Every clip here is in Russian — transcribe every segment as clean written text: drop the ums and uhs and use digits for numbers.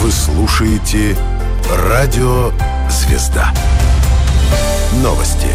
Вы слушаете «Радио Звезда». Новости.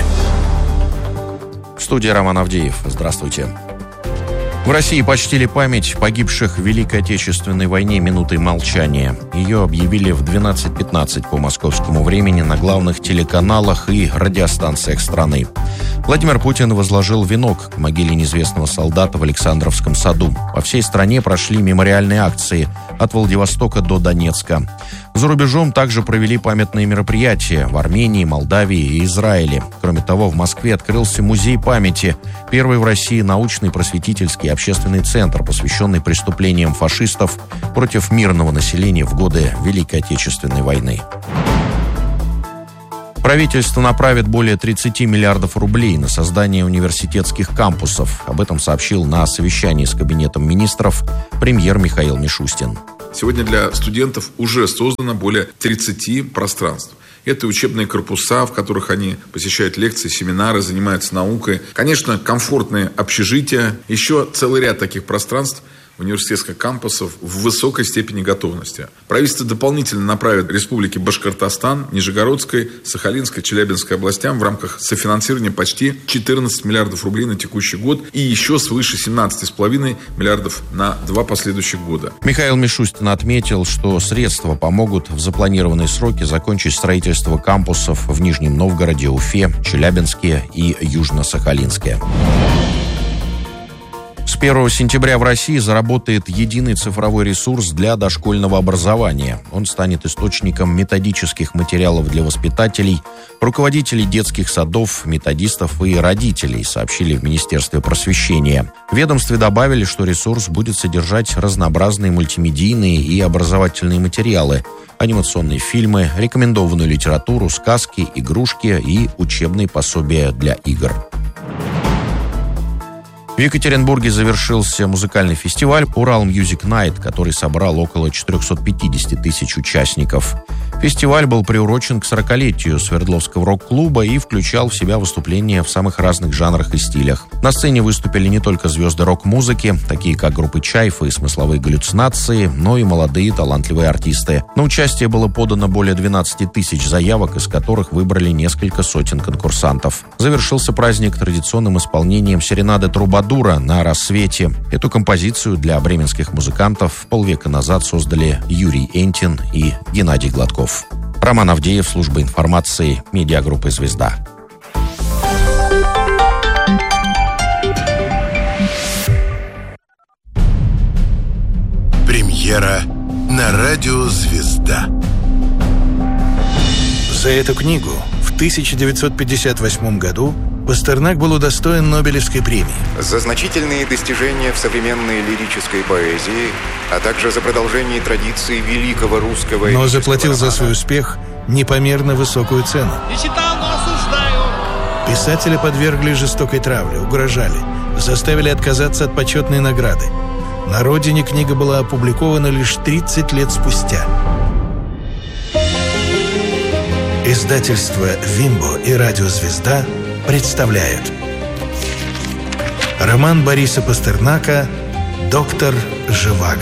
В студии Роман Авдеев. Здравствуйте. В России почтили память погибших в Великой Отечественной войне минутой молчания. Ее объявили в 12:15 по московскому времени на главных телеканалах и радиостанциях страны. Владимир Путин возложил венок к могиле неизвестного солдата в Александровском саду. По всей стране прошли мемориальные акции от Владивостока до Донецка. За рубежом также провели памятные мероприятия в Армении, Молдавии и Израиле. Кроме того, в Москве открылся музей памяти, первый в России научный, просветительский общественный центр, посвященный преступлениям фашистов против мирного населения в годы Великой Отечественной войны. Правительство направит более 30 миллиардов рублей на создание университетских кампусов. Об этом сообщил на совещании с Кабинетом министров премьер Михаил Мишустин. Сегодня для студентов уже создано более 30 пространств. Это учебные корпуса, в которых они посещают лекции, семинары, занимаются наукой. Конечно, комфортные общежития. Еще целый ряд таких пространств университетских кампусов в высокой степени готовности. Правительство дополнительно направит республике Башкортостан, Нижегородской, Сахалинской, Челябинской областям в рамках софинансирования почти 14 миллиардов рублей на текущий год и еще свыше 17,5 миллиардов на 2 последующих года. Михаил Мишустин отметил, что средства помогут в запланированные сроки закончить строительство кампусов в Нижнем Новгороде, Уфе, Челябинске и Южно-Сахалинске. С 1 сентября в России заработает единый цифровой ресурс для дошкольного образования. Он станет источником методических материалов для воспитателей, руководителей детских садов, методистов и родителей, сообщили в Министерстве просвещения. В ведомстве добавили, что ресурс будет содержать разнообразные мультимедийные и образовательные материалы, анимационные фильмы, рекомендованную литературу, сказки, игрушки и учебные пособия для игр. В Екатеринбурге завершился музыкальный фестиваль «Урал Music Night», который собрал около 450 тысяч участников. Фестиваль был приурочен к 40-летию Свердловского рок-клуба и включал в себя выступления в самых разных жанрах и стилях. На сцене выступили не только звезды рок-музыки, такие как группы «Чайфа» и «Смысловые галлюцинации», но и молодые талантливые артисты. На участие было подано более 12 тысяч заявок, из которых выбрали несколько сотен конкурсантов. Завершился праздник традиционным исполнением серенады «Трубадура» на рассвете. Эту композицию для бременских музыкантов полвека назад создали Юрий Энтин и Геннадий Гладков. Роман Авдеев, служба информации, медиагруппы «Звезда». Премьера на радио «Звезда». За эту книгу в 1958 году Пастернак был удостоен Нобелевской премии. За значительные достижения в современной лирической поэзии, а также за продолжение традиции великого русского... Но заплатил за свой успех непомерно высокую цену. Не читал, но осуждаю. Писателя подвергли жестокой травле, угрожали, заставили отказаться от почетной награды. На родине книга была опубликована лишь 30 лет спустя. Издательство «Вимбо» и радио «Звезда» представляют роман Бориса Пастернака «Доктор Живаго».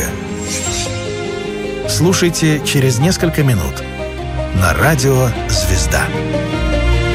Слушайте через несколько минут на радио «Звезда».